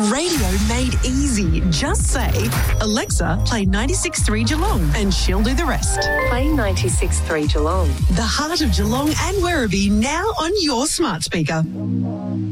Radio made easy. Just say, Alexa, play 96.3 Geelong, and she'll do the rest. Play 96.3 Geelong. The heart of Geelong and Werribee now on your smart speaker.